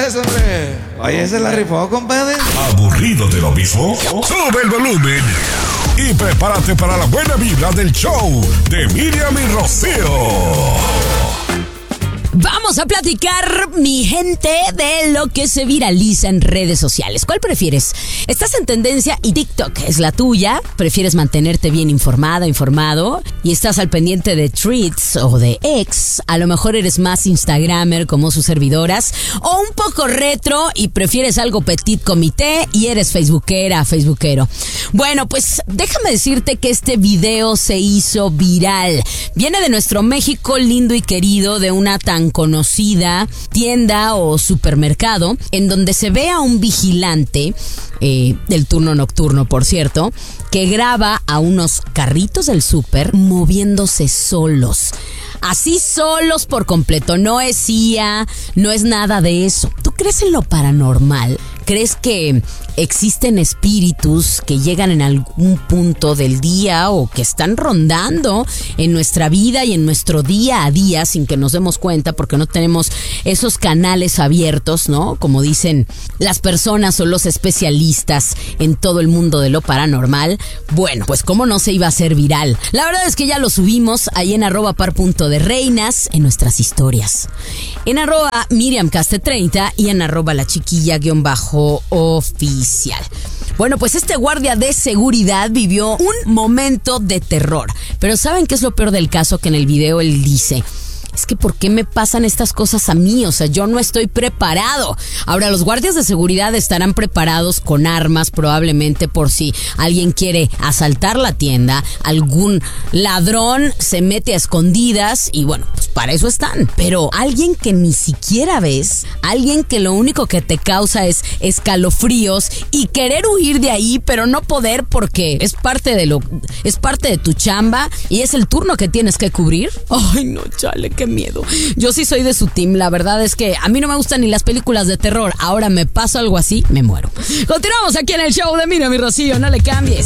Felicidades, hombre. Oye, se la rifó, compadre. ¿Aburrido de lo mismo? Sube el volumen y prepárate para la buena vibra del show de Miriam y Rocío. Vamos a platicar, mi gente, de lo que se viraliza en redes sociales. ¿Cuál prefieres? ¿Estás en tendencia y TikTok es la tuya? ¿Prefieres mantenerte bien informado? ¿Y estás al pendiente de Threads o de X? A lo mejor eres más Instagramer como sus servidoras. ¿O un poco retro y prefieres algo petit comité y eres facebookero? Bueno, pues déjame decirte que este video se hizo viral. Viene de nuestro México lindo y querido, de una tan conocida tienda o supermercado en donde se ve a un vigilante del turno nocturno, por cierto, que graba a unos carritos del súper moviéndose solos. Así solos por completo, no es CIA, no es nada de eso. ¿Tú crees en lo paranormal? ¿Crees que existen espíritus que llegan en algún punto del día o que están rondando en nuestra vida y en nuestro día a día sin que nos demos cuenta porque no tenemos esos canales abiertos, ¿no? Como dicen las personas o los especialistas en todo el mundo de lo paranormal. Bueno, pues cómo no se iba a hacer viral. La verdad es que ya lo subimos ahí en @par.de-reinas en nuestras historias. En @MiriamCaste30 y en @lachiquilla_oficial. Bueno, pues este guardia de seguridad vivió un momento de terror. Pero ¿saben qué es lo peor del caso? Que en el video él dice: es que ¿por qué me pasan estas cosas a mí? O sea, yo no estoy preparado. Ahora, los guardias de seguridad estarán preparados con armas, probablemente por si alguien quiere asaltar la tienda, algún ladrón se mete a escondidas y bueno, pues para eso están. Pero alguien que ni siquiera ves, alguien que lo único que te causa es escalofríos y querer huir de ahí, pero no poder porque es parte de tu chamba y es el turno que tienes que cubrir. Ay, no, chale, qué miedo. Yo sí soy de su team. La verdad es que a mí no me gustan ni las películas de terror. Ahora me pasa algo así, me muero. Continuamos aquí en el show de Miriam y Rocío. No le cambies.